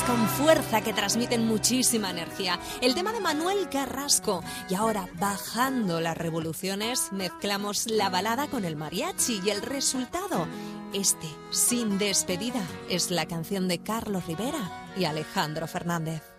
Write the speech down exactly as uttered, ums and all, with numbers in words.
con fuerza que transmiten muchísima energía. El tema de Manuel Carrasco. Y ahora, bajando las revoluciones, mezclamos la balada con el mariachi y el resultado. Este, Sin Despedida, es la canción de Carlos Rivera y Alejandro Fernández.